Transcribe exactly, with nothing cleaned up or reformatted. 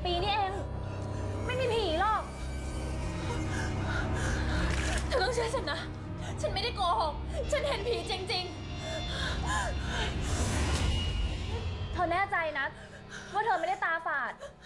ปีนี่เองไม่มีผีหรอกเธอต้องเชื่อฉันนะฉันไม่ได้โกหกฉันเห็นผีจริงๆเธอแน่ใจนะว่าเธอไม่ได้ตาฝาด